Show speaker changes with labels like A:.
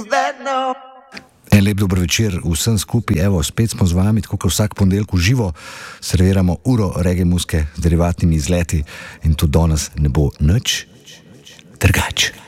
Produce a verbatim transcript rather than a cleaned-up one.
A: En lep dober večer vsem skupaj, evo, spet smo z vami, tako kot vsak ponedeljek v živo, serviramo uro reggae muske z derivatnimi izleti in to danes ne bo nič drugače.